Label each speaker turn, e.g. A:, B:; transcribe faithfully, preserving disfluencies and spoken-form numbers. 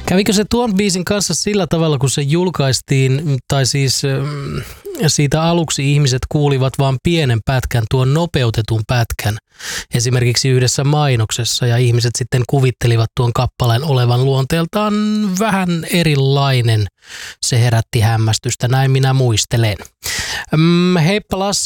A: Kävikö se tuon biisin kanssa sillä tavalla, kun se julkaistiin, tai siis mm, siitä aluksi ihmiset kuulivat vain pienen pätkän, tuon nopeutetun pätkän, esimerkiksi yhdessä mainoksessa, ja ihmiset sitten kuvittelivat tuon kappaleen olevan luonteeltaan vähän erilainen. Se herätti hämmästystä, näin minä muistelen. Mm, heippa Lasse.